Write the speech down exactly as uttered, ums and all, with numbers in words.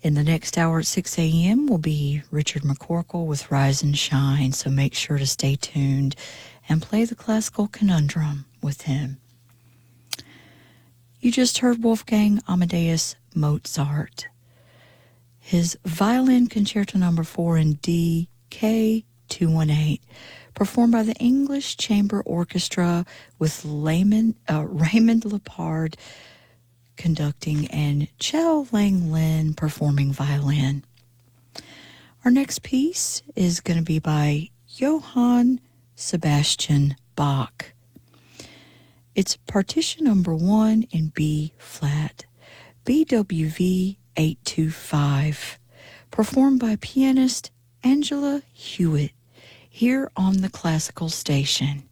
In the next hour at six a.m. will be Richard McCorkle with Rise and Shine, so make sure to stay tuned and play the classical conundrum with him. You just heard Wolfgang Amadeus Mozart. His Violin Concerto Number four in D, K two eighteen, performed by the English Chamber Orchestra with Layman, uh, Raymond Lepard conducting and Chao Lang Lin performing violin. Our next piece is going to be by Johann Sebastian Bach. It's partition number one in B flat, B W V eight two five, performed by pianist Angela Hewitt here on the Classical Station.